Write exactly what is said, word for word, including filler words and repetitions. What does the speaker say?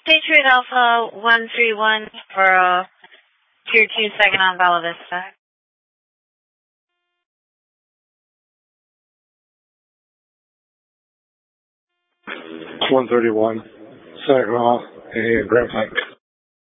Patriot Alpha one three one for uh, Tier two second on Bella Vista. one thirty-one, Saginaw, and Grand Pike.